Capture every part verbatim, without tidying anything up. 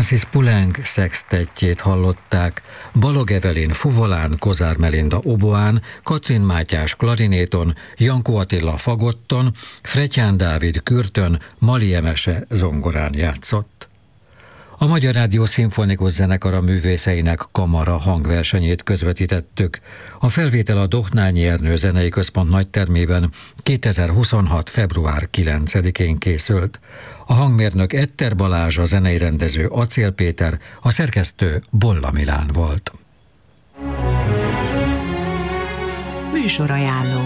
Francis Poulenc szextettjét hallották, Balog Evelyn fuvolán, Kozár Melinda oboán, Katrin Mátyás klarinéton, Jankó Attila fagotton, Fretyán Dávid kürtön, Mali Emese zongorán játszott. A Magyar Rádió Szimfonikus Zenekara művészeinek kamara hangversenyét közvetítettük. A felvétel a Dohnányi Ernő Zenei Központ nagytermében kétezer-huszonhat. február kilencedikén készült. A hangmérnök Etter Balázs, a zenei rendező Acél Péter, a szerkesztő Bolla Milán volt. Műsorajánló.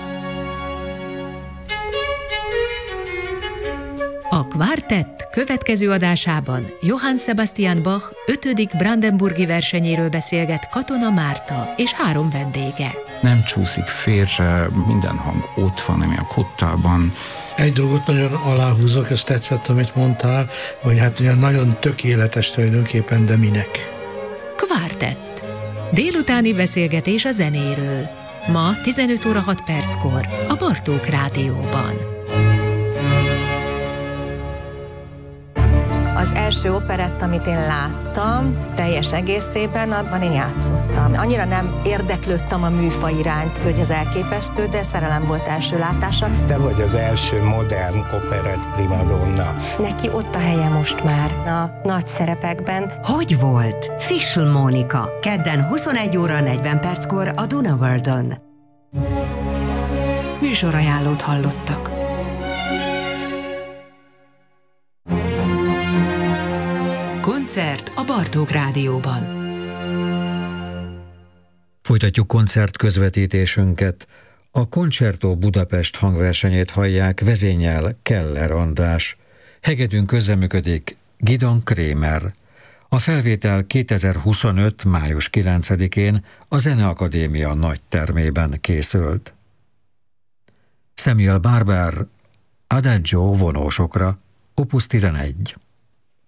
A Quartett következő adásában Johann Sebastian Bach ötödik brandenburgi versenyéről beszélget Katona Márta és három vendége. Nem csúszik félre, minden hang ott van, ami a kottában. Egy dolgot nagyon aláhúzok, ezt tetszett, amit mondtál, hogy hát olyan nagyon tökéletes tulajdonképpen, de minek? Quartett. Délutáni beszélgetés a zenéről. Ma tizenöt óra hat perckor a Bartók Rádióban. Az első operett, amit én láttam, teljes egészében, abban én játszottam. Annyira nem érdeklődtem a műfaj iránt, hogy az elképesztő, de szerelem volt első látása. Te vagy az első modern operett primadonna. Neki ott a helye most már a nagy szerepekben. Hogy volt? Fischl Mónika. Kedden huszonegy óra negyven perckor a Duna Worldon. Műsorajánlót hallottak. Koncert a Bartók Rádióban. Folytatjuk koncert közvetítésünket. A Concerto Budapest hangversenyét hallják, vezényel Keller András. Hegedűn közreműködik Gidon Krémer. A felvétel kétezer-huszonöt. május kilencedikén a Zeneakadémia nagytermében készült. Samuel Barber, Adagio vonósokra, opus tizenegy.